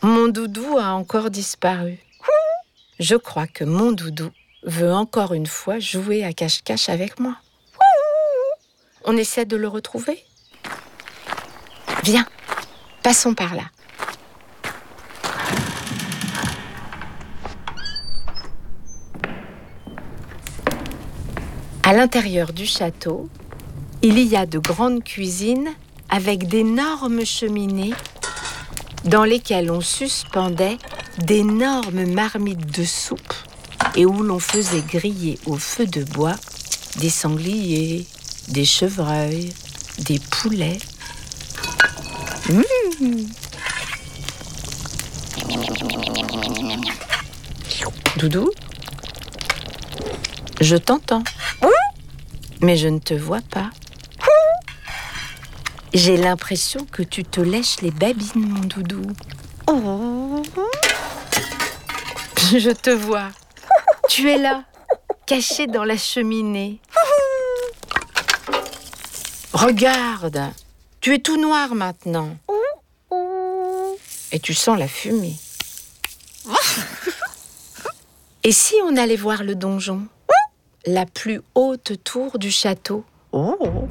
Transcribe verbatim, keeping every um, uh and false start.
Mon doudou a encore disparu. Je crois que mon doudou veut encore une fois jouer à cache-cache avec moi. On essaie de le retrouver? Viens, passons par là. À l'intérieur du château, il y a de grandes cuisines avec d'énormes cheminées dans lesquelles on suspendait d'énormes marmites de soupe et où l'on faisait griller au feu de bois des sangliers, des chevreuils, des poulets. Mmh. Doudou, je t'entends, mais je ne te vois pas. J'ai l'impression que tu te lèches les babines, mon doudou. Je te vois. Tu es là, caché dans la cheminée. Regarde, tu es tout noir maintenant. Et tu sens la fumée. Et si on allait voir le donjon, la plus haute tour du château?